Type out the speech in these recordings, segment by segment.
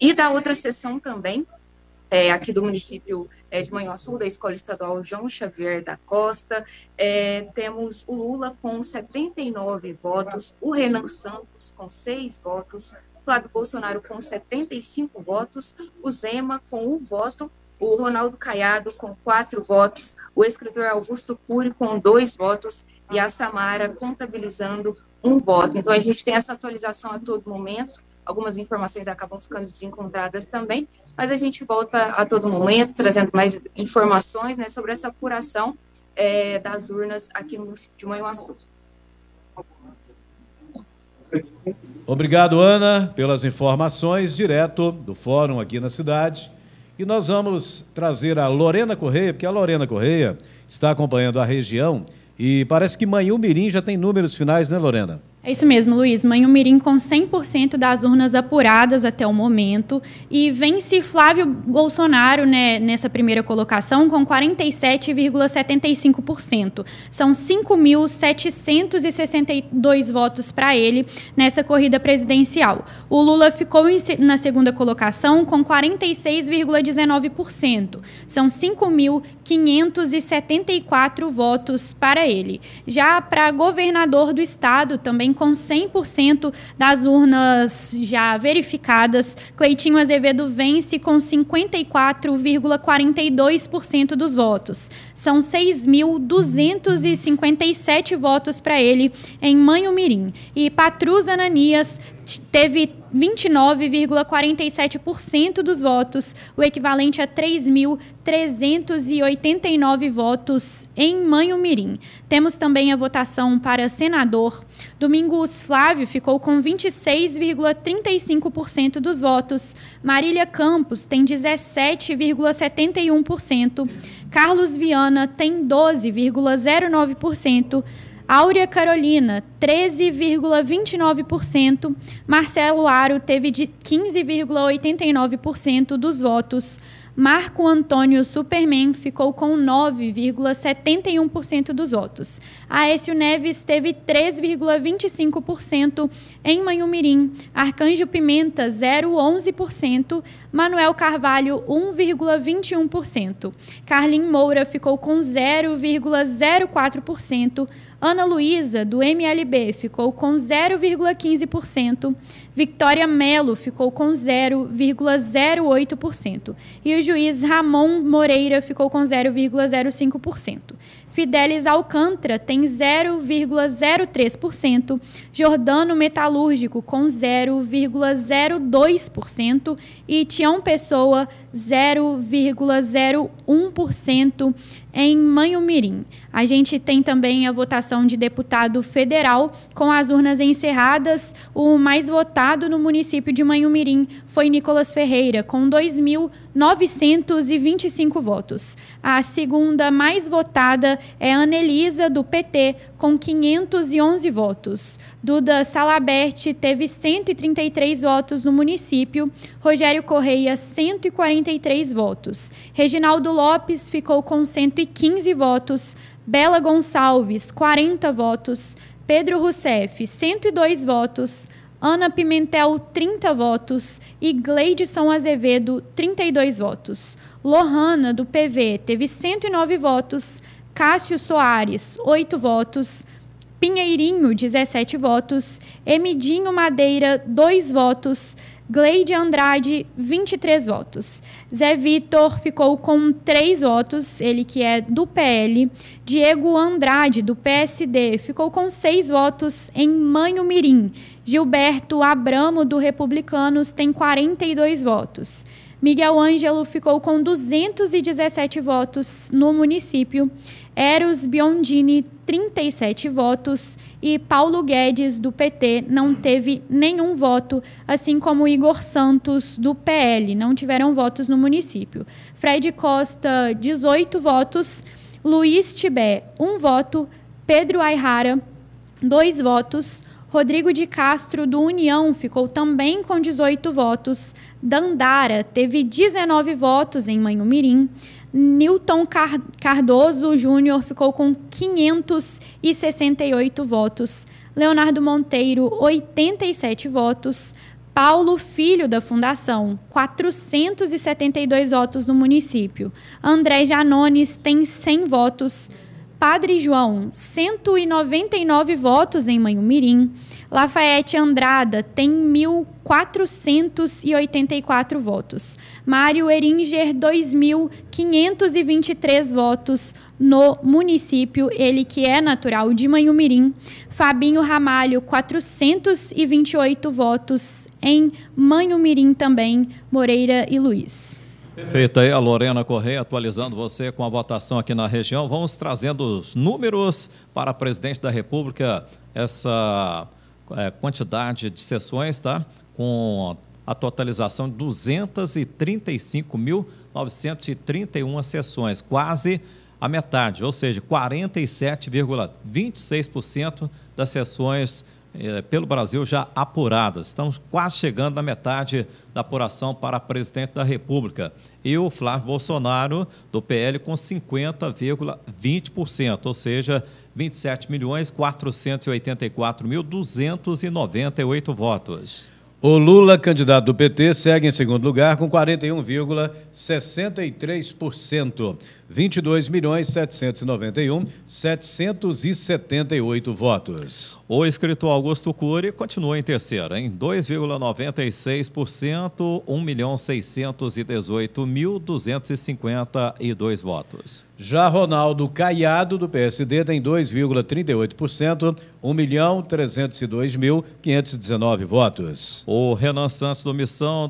E da outra sessão também, aqui do município de Manhuaçu, da Escola Estadual João Xavier da Costa, temos o Lula com 79 votos, o Renan Santos com 6 votos, Flávio Bolsonaro com 75 votos, o Zema com 1 voto, o Ronaldo Caiado com 4 votos, o escritor Augusto Cury com 2 votos e a Samara contabilizando 1 voto. Então, a gente tem essa atualização a todo momento, algumas informações acabam ficando desencontradas também, mas a gente volta a todo momento, trazendo mais informações, né, sobre essa apuração das urnas aqui no município de Manhuaçu. Obrigado, Ana, pelas informações, direto do fórum aqui na cidade. E nós vamos trazer a Lorena Correia, porque a Lorena Correia está acompanhando a região e parece que Manhumirim já tem números finais, né, Lorena? É isso mesmo, Luiz. Manhumirim com 100% das urnas apuradas até o momento e vence Flávio Bolsonaro, né, nessa primeira colocação com 47,75%. São 5.762 votos para ele nessa corrida presidencial. O Lula ficou na segunda colocação com 46,19%. São 5.574 votos para ele. Já para governador do estado, também com 100% das urnas já verificadas, Cleitinho Azevedo vence com 54,42% dos votos. São 6.257 votos para ele em Manhumirim. E Patrus Ananias teve 29,47% dos votos, o equivalente a 3.389 votos em Manhumirim. Temos também a votação para senador. Domingos Flávio ficou com 26,35% dos votos. Marília Campos tem 17,71%. Carlos Viana tem 12,09%. Áurea Carolina, 13,29%. Marcelo Aro teve de 15,89% dos votos. Marco Antônio Superman ficou com 9,71% dos votos. Aécio Neves teve 3,25% em Manhumirim. Arcanjo Pimenta, 0,11%. Manuel Carvalho, 1,21%. Carlin Moura ficou com 0,04%. Ana Luísa, do MLB, ficou com 0,15%. Victoria Melo ficou com 0,08%. E o juiz Ramon Moreira ficou com 0,05%. Fidelis Alcântara tem 0,03%. Jordano Metalúrgico com 0,02%. E Tião Pessoa, 0,01% em Manhumirim. A gente tem também a votação de deputado federal com as urnas encerradas. O mais votado no município de Manhumirim foi Nicolas Ferreira, com 2.925 votos. A segunda mais votada é Anelisa, do PT, com 511 votos. Duda Salabert teve 133 votos no município. Rogério Correia, 143 votos. Reginaldo Lopes ficou com 115 votos. Bela Gonçalves, 40 votos. Pedro Rousseff, 102 votos. Ana Pimentel, 30 votos. E Gleidson Azevedo, 32 votos. Lohana, do PV, teve 109 votos. Cássio Soares, 8 votos. Pinheirinho, 17 votos. Emidinho Madeira, 2 votos. Gleide Andrade, 23 votos. Zé Vitor ficou com 3 votos, ele que é do PL. Diego Andrade, do PSD, ficou com 6 votos em Manhumirim. Gilberto Abramo, do Republicanos, tem 42 votos. Miguel Ângelo ficou com 217 votos no município. Eros Biondini, 37 votos. E Paulo Guedes, do PT, não teve nenhum voto, assim como Igor Santos, do PL, não tiveram votos no município. Fred Costa, 18 votos. Luiz Tibé, 1 voto. Pedro Ayrara, 2 votos. Rodrigo de Castro, do União, ficou também com 18 votos. Dandara teve 19 votos em Manhumirim. Newton Cardoso Júnior ficou com 568 votos. Leonardo Monteiro, 87 votos. Paulo Filho, da Fundação, 472 votos no município. André Janones tem 100 votos. Padre João, 199 votos em Manhumirim. Lafayette Andrada tem 1.484 votos. Mário Eringer, 2.523 votos no município, ele que é natural de Manhumirim. Fabinho Ramalho, 428 votos em Manhumirim também, Moreira e Luiz. Perfeito, aí a Lorena Correia atualizando você com a votação aqui na região. Vamos trazendo os números para a presidente da República, essa quantidade de sessões, tá? Com a totalização de 235.931 sessões, quase a metade, ou seja, 47,26% das sessões pelo Brasil já apuradas. Estamos quase chegando na metade da apuração para presidente da República. E o Flávio Bolsonaro, do PL, com 50,20%, ou seja, 27.484.298 votos. O Lula, candidato do PT, segue em segundo lugar com 41,63%, 22.791.778 votos. O escritor Augusto Cury continua em terceiro, em 2,96%, 1.618.252 votos. Já Ronaldo Caiado, do PSD, tem 2,38%, 1.302.519 votos. O Renan Santos, do Missão,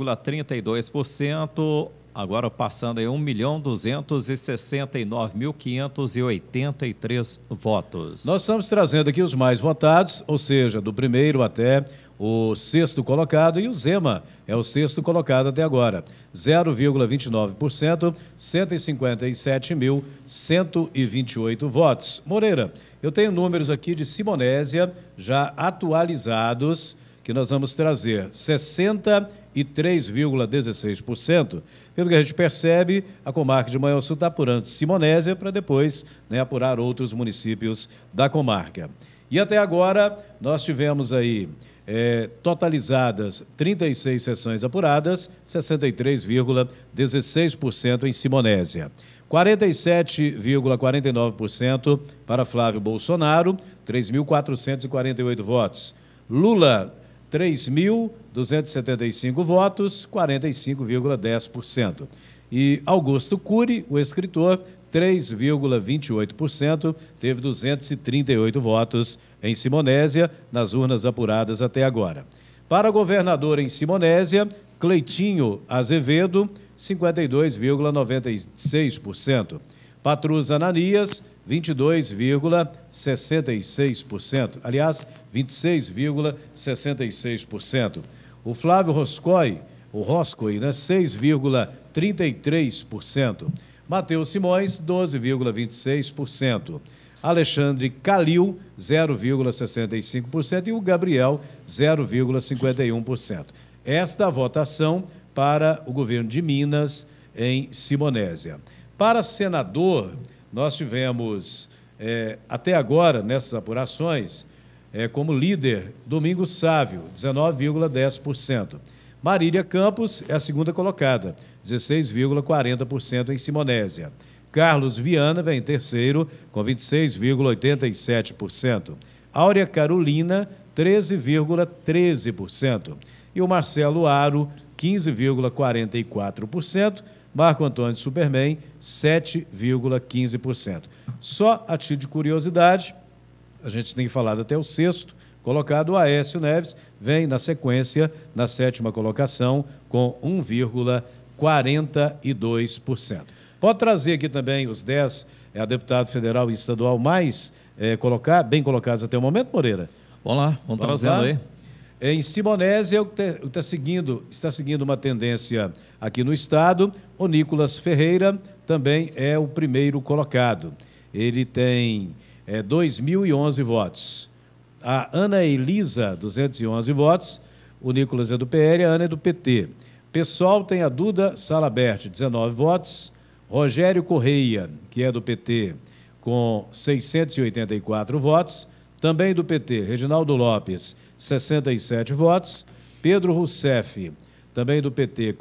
2,32%, agora passando em 1.269.583 votos. Nós estamos trazendo aqui os mais votados, ou seja, do primeiro até o sexto colocado, e o Zema é o sexto colocado até agora, 0,29%, 157.128 votos. Moreira, eu tenho números aqui de Simonésia já atualizados, que nós vamos trazer 63,16%. Pelo que a gente percebe, a comarca de Manhuaçu está apurando Simonésia para depois, né, apurar outros municípios da comarca. E até agora nós tivemos aí totalizadas 36 sessões apuradas, 63,16% em Simonésia. 47,49% para Flávio Bolsonaro, 3.448 votos. Lula, 3.275 votos, 45,10%. E Augusto Cury, o escritor, 3,28%, teve 238 votos em Simonésia, nas urnas apuradas até agora. Para governador em Simonésia, Cleitinho Azevedo, 52,96%. Patrus Ananias, 22,66%. Aliás, 26,66%. O Flávio Roscoe, né, 6,33%. Mateus Simões, 12,26%. Alexandre Calil, 0,65%. E o Gabriel, 0,51%. Esta votação para o governo de Minas em Simonésia. Para senador, nós tivemos, até agora, nessas apurações, como líder, Domingos Sávio, 19,10%. Marília Campos é a segunda colocada, 16,40% em Simonésia. Carlos Viana vem em terceiro, com 26,87%. Áurea Carolina, 13,13%. E o Marcelo Aro, 15,44%. Marco Antônio Superman, 7,15%. Só a título de curiosidade, a gente tem falado até o sexto colocado, o Aécio Neves vem na sequência, na sétima colocação, com 1,42%. Pode trazer aqui também os 10 deputado federal e estadual mais bem colocados até o momento, Moreira? Vamos lá, vamos trazendo lá. Aí. Em Simonésia, está seguindo uma tendência aqui no estado. O Nicolas Ferreira também é o primeiro colocado. Ele tem 2.011 votos. A Ana Elisa, 211 votos. O Nicolas é do PL, a Ana é do PT. PSOL tem a Duda Salabert, 19 votos. Rogério Correia, que é do PT, com 684 votos. Também do PT, Reginaldo Lopes, 67 votos. Pedro Rousseff, também do PT,